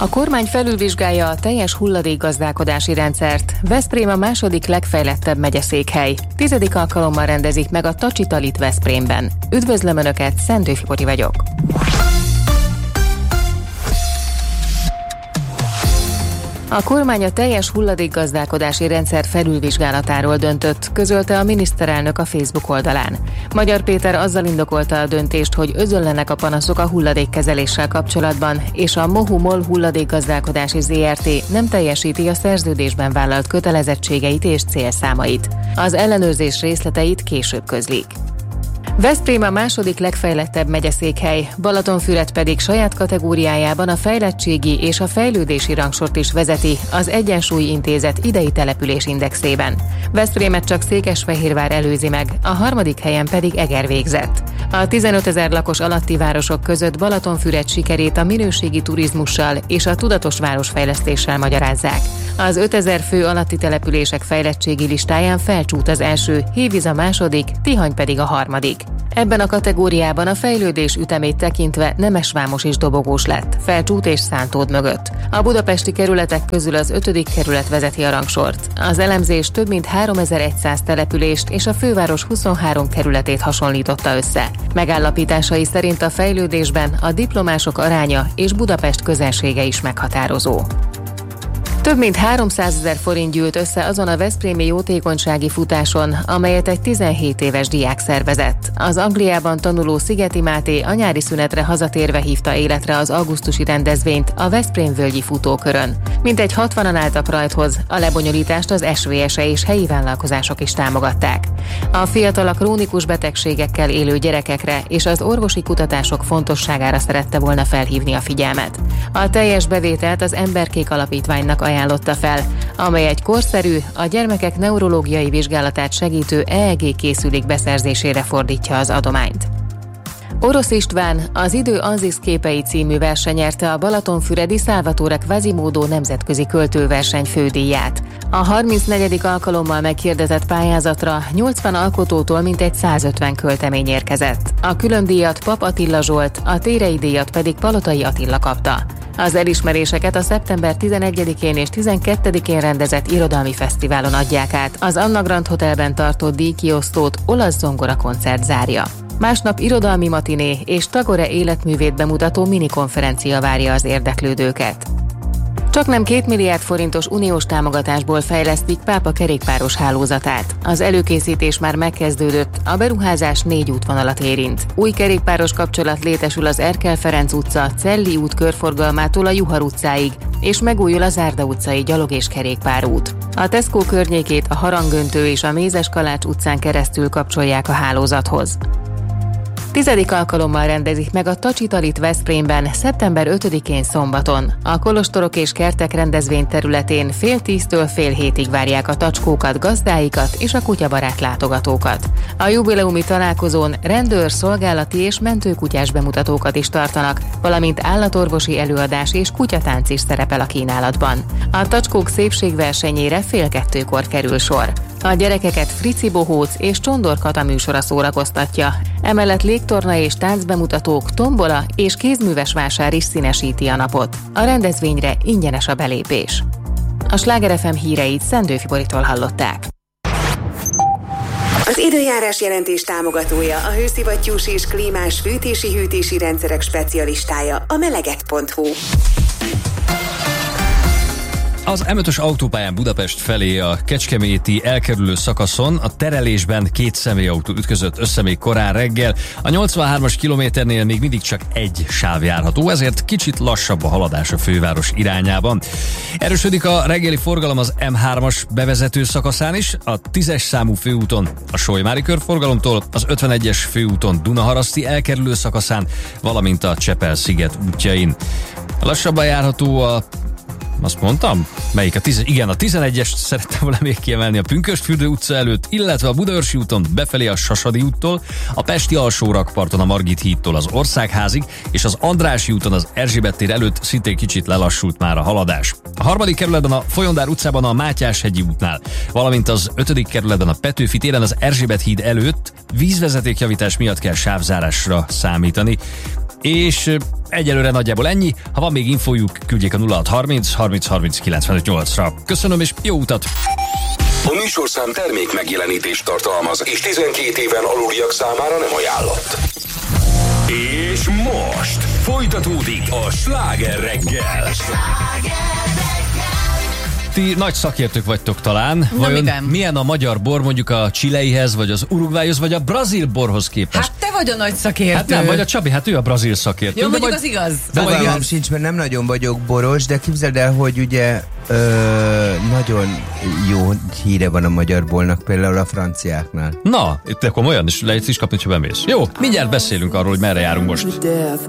A kormány felülvizsgálja a teljes hulladékgazdálkodási rendszert. Veszprém a második legfejlettebb megyeszékhely. 10. alkalommal rendezik meg a Tacsitalit Veszprémben. Üdvözlöm Önöket, Szendőfi Bori vagyok. A kormány a teljes hulladékgazdálkodási rendszer felülvizsgálatáról döntött, közölte a miniszterelnök a Facebook oldalán. Magyar Péter azzal indokolta a döntést, hogy özönlenek a panaszok a hulladékkezeléssel kapcsolatban, és a MOHU-MOL hulladékgazdálkodási ZRT nem teljesíti a szerződésben vállalt kötelezettségeit és célszámait. Az ellenőrzés részleteit később közlik. Veszprém a második legfejlettebb megyeszékhely, Balatonfüred pedig saját kategóriájában a fejlettségi és a fejlődési rangsort is vezeti az Egyensúly Intézet idei település indexében. Veszprémet csak Székesfehérvár előzi meg, a harmadik helyen pedig Eger végzett. A 15 000 lakos alatti városok között Balatonfüred sikerét a minőségi turizmussal és a tudatos városfejlesztéssel magyarázzák. Az 5000 fő alatti települések fejlettségi listáján Felcsút az első, Hévíz a második, Tihany pedig a harmadik. Ebben a kategóriában a fejlődés ütemét tekintve Nemesvámos is dobogós lett, Felcsút és Szántód mögött. A budapesti kerületek közül az 5. kerület vezeti a rangsort. Az elemzés több mint 3100 települést és a főváros 23 kerületét hasonlította össze. Megállapításai szerint a fejlődésben a diplomások aránya és Budapest közelsége is meghatározó. Több mint 300 000 forint gyűlt össze azon a veszprémi jótékonysági futáson, amelyet egy 17 éves diák szervezett. Az Angliában tanuló Szigeti Máté a nyári szünetre hazatérve hívta életre az augusztusi rendezvényt a Veszprém-völgyi futókörön. Mintegy 60-an álltak rajthoz, a lebonyolítást az SVS-e és helyi vállalkozások is támogatták. A fiatal a krónikus betegségekkel élő gyerekekre és az orvosi kutatások fontosságára szerette volna felhívni a figyelmet. A teljes bevételt az Emberkék Alapítványnak ajánlotta fel, amely egy korszerű, a gyermekek neurológiai vizsgálatát segítő EEG készülék beszerzésére fordítja az adományt. Orosz István az Idő Anzis képei című verseny nyerte a balatonfüredi Salvatore Quasimodo nemzetközi költőverseny fődíját. A 34. alkalommal meghirdetett pályázatra 80 alkotótól mintegy 150 költemény érkezett. A különdíjat Pap Attila Zsolt, a Térei díjat pedig Palotai Attila kapta. Az elismeréseket a szeptember 11-én és 12-én rendezett irodalmi fesztiválon adják át. Az Anna Grand Hotelben tartott díjkiosztót olasz zongora koncert zárja. Másnap irodalmi matiné és Tagore életművét bemutató minikonferencia várja az érdeklődőket. Csaknem 2 milliárd forintos uniós támogatásból fejlesztik Pápa kerékpáros hálózatát. Az előkészítés már megkezdődött, a beruházás 4 útvonalat érint. Új kerékpáros kapcsolat létesül az Erkel Ferenc utca, Celli út körforgalmától a Juhar utcáig, és megújul a Zárda utcai gyalog- és kerékpárút. A Tesco környékét a Harangöntő és a Mézes-Kalács utcán keresztül kapcsolják a hálózathoz. 10. alkalommal rendezik meg a Tacsitalit Veszprémben szeptember 5-én szombaton. A kolostorok és kertek rendezvény területén fél 10-től fél 7-ig várják a tacskókat, gazdáikat és a kutyabarát látogatókat. A jubileumi találkozón rendőr, szolgálati és mentőkutyás bemutatókat is tartanak, valamint állatorvosi előadás és kutyatánc is szerepel a kínálatban. A tacskók szépségversenyére fél 2-kor kerül sor. A gyerekeket Frici Bohóc és Csondor Kata műsora szórakoztatja. Emellett légtorna és táncbemutatók, tombola és kézműves vásár is színesíti a napot. A rendezvényre ingyenes a belépés. A Sláger FM híreit Szendőfi Boritól hallották. Az időjárás jelentés támogatója a hőszivattyús és klímás fűtési-hűtési rendszerek specialistája, a melegett.hu. Az M5-ös autópályán Budapest felé a kecskeméti elkerülő szakaszon a terelésben 2 személyautó ütközött össze még korán reggel. A 83-as kilométernél még mindig csak egy sáv járható, ezért kicsit lassabb a haladás a főváros irányában. Erősödik a reggeli forgalom az M3-as bevezető szakaszán is, a 10-es számú főúton a Solymári körforgalomtól, az 51-es főúton Dunaharaszti elkerülő szakaszán, valamint a Csepel-sziget útjain. Lassabban járható azt mondtam? Melyik? A 11-est szerettem volna még kiemelni a Pünkösdfürdő utca előtt, illetve a Budaörsi úton befelé a Sasadi úttól, a Pesti alsórakparton a Margit hídtól az Országházig, és az Andrássy úton az Erzsébet tér előtt szintén kicsit lelassult már a haladás. A 3. kerületben a Folyondár utcában a Mátyás-hegyi útnál, valamint az 5. kerületben a Petőfi téren az Erzsébet híd előtt vízvezetékjavítás miatt kell sávzárásra számítani. és egyelőre nagyjából ennyi. Ha van még infójuk, küldjék a 0630 30 30 95 8-ra. Köszönöm, és jó utat! A műsorszám termék megjelenítést tartalmaz, és 12 éven aluliak számára nem ajánlott. És most folytatódik a Sláger reggel. Ti nagy szakértők vagytok talán. Vajon milyen a magyar bor mondjuk a chileihez, vagy az uruguayhoz, vagy a brazil borhoz képest? Hát te vagy a nagy szakértő. Hát nem, vagy a Csabi, hát ő a brazil szakértő. Jó, mondjuk az igaz. Fogalmam sincs, mert nem nagyon vagyok boros, de képzeld el, hogy ugye nagyon jó híre van a magyar bornak, például a franciáknál. Na, itt akkor olyan is lehet is kapni, ha bemész. Jó, mindjárt beszélünk arról, hogy merre járunk most.